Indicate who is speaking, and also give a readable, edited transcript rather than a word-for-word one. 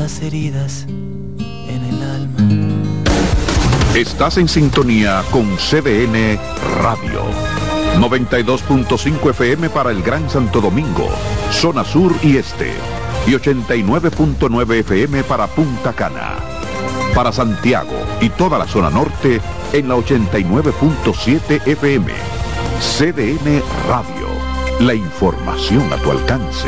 Speaker 1: las heridas en el alma.
Speaker 2: Estás en sintonía con CDN Radio. 92.5 FM para el Gran Santo Domingo, zona sur y este. Y 89.9 FM para Punta Cana. Para Santiago y toda la zona norte en la 89.7 FM. CDN Radio. La información a tu alcance.